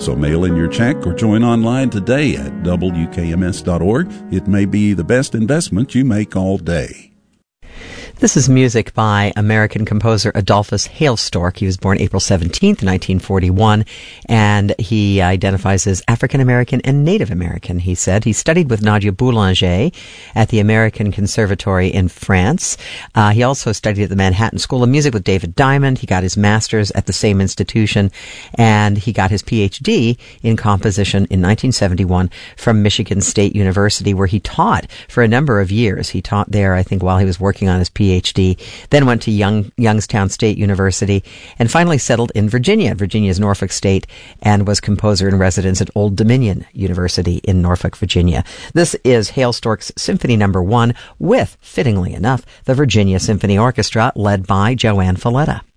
So mail in your check or join online today at WKMS.org. It may be the best investment you make all day. This is music by American composer Adolphus Hailstork. He was born April 17th, 1941, and he identifies as African-American and Native American, he said. He studied with Nadia Boulanger at the American Conservatory in France. He also studied at the Manhattan School of Music with David Diamond. He got his master's at the same institution, and he got his PhD in composition in 1971 from Michigan State University, where he taught for a number of years. He taught there, I think, while he was working on his PhD, then went to Youngstown State University, and finally settled in Virginia's Norfolk State, and was composer in residence at Old Dominion University in Norfolk, Virginia. This is Hailstork's Symphony No. 1 with, fittingly enough, the Virginia Symphony Orchestra led by Joanne Falletta.